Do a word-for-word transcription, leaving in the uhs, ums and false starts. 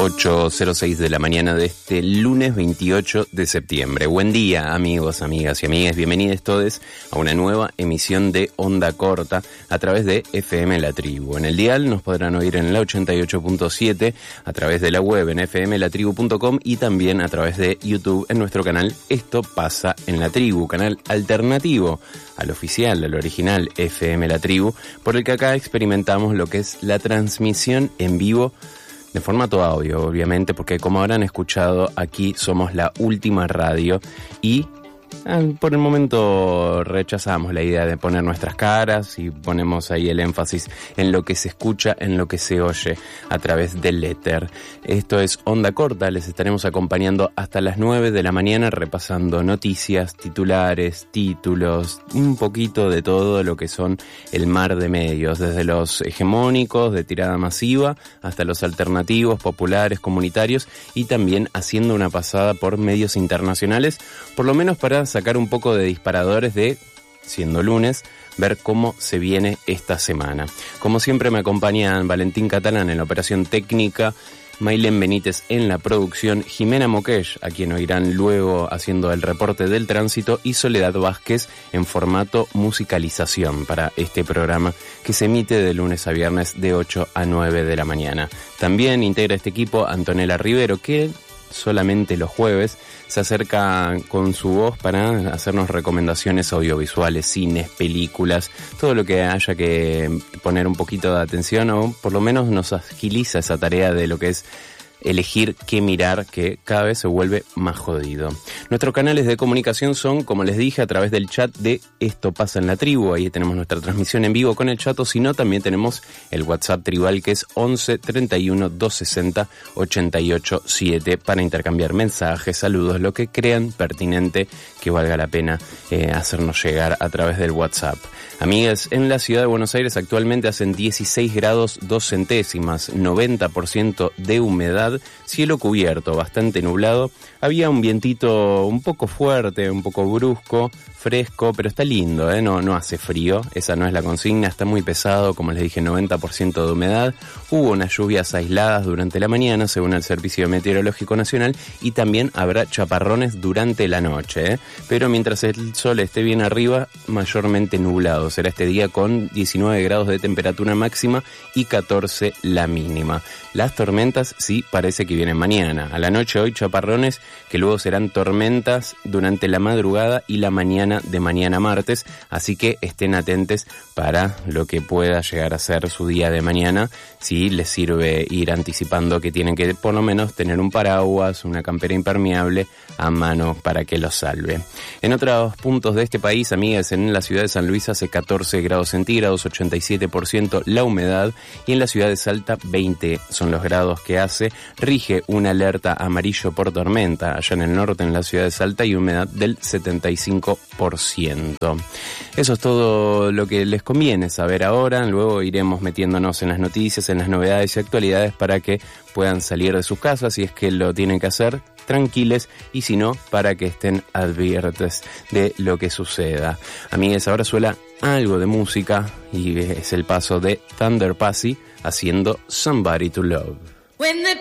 ocho cero seis de la mañana de este lunes veintiocho de septiembre. Buen día, amigos, amigas y amigas. Bienvenidos todos a una nueva emisión de Onda Corta a través de F M La Tribu. En el dial nos podrán oír en la ochenta y ocho punto siete, a través de la web en f m la tribu punto com y también a través de YouTube en nuestro canal Esto Pasa en la Tribu, canal alternativo al oficial, al original F M La Tribu, por el que acá experimentamos lo que es la transmisión en vivo de formato audio, obviamente, porque como habrán escuchado, aquí somos la última radio y eh, por el momento rechazamos la idea de poner nuestras caras y ponemos ahí el énfasis en lo que se escucha, en lo que se oye a través del éter. Esto es Onda Corta, les estaremos acompañando hasta las nueve de la mañana repasando noticias, titulares, títulos, un poquito de todo lo que son el mar de medios, desde los hegemónicos de tirada masiva hasta los alternativos, populares, comunitarios y también haciendo una pasada por medios internacionales, por lo menos para sacar un poco de disparadores de, siendo lunes, ver cómo se viene esta semana. Como siempre me acompañan Valentín Catalán en la operación técnica, Maylén Benítez en la producción, Jimena Moquesh, a quien oirán luego haciendo el reporte del tránsito, y Soledad Vázquez en formato musicalización para este programa que se emite de lunes a viernes de ocho a nueve de la mañana. También integra este equipo Antonella Rivero, que solamente los jueves se acerca con su voz para hacernos recomendaciones audiovisuales, cines, películas, todo lo que haya que poner un poquito de atención, o por lo menos nos agiliza esa tarea de lo que es elegir qué mirar, que cada vez se vuelve más jodido. Nuestros canales de comunicación son, como les dije, a través del chat de Esto Pasa en la Tribu. Ahí tenemos nuestra transmisión en vivo con el chat, o si no, también tenemos el WhatsApp tribal, que es once treinta y uno doscientos sesenta ochenta y ocho siete, para intercambiar mensajes, saludos, lo que crean pertinente que valga la pena eh, hacernos llegar a través del WhatsApp. Amigas, en la ciudad de Buenos Aires actualmente hacen dieciséis grados dos centésimas, noventa por ciento de humedad, cielo cubierto, bastante nublado. Había un vientito un poco fuerte, un poco brusco, fresco, pero está lindo, ¿eh? No, no hace frío, esa no es la consigna, está muy pesado, como les dije, noventa por ciento de humedad. Hubo unas lluvias aisladas durante la mañana, según el Servicio Meteorológico Nacional, y también habrá chaparrones durante la noche, ¿eh? Pero mientras el sol esté bien arriba, mayormente nublado. Será este día con diecinueve grados de temperatura máxima y catorce la mínima. Las tormentas sí parece que vienen mañana. A la noche hoy chaparrones que luego serán tormentas durante la madrugada y la mañana de mañana martes, así que estén atentos para lo que pueda llegar a ser su día de mañana, si les sirve ir anticipando que tienen que por lo menos tener un paraguas, una campera impermeable a mano para que los salve. En otros puntos de este país, amigas, en la ciudad de San Luis hace catorce grados centígrados, ochenta y siete por ciento la humedad, y en la ciudad de Salta veinte son los grados que hace. Rige una alerta amarillo por tormenta allá en el norte, en la ciudad de Salta, y humedad del setenta y cinco por ciento. Eso es todo lo que les conviene saber ahora. Luego iremos metiéndonos en las noticias, en las novedades y actualidades para que puedan salir de sus casas, si es que lo tienen que hacer, tranquiles, y si no, para que estén adviertes de lo que suceda. Amigues, ahora suena algo de música y es el paso de Thunder Passy haciendo Somebody to Love. When the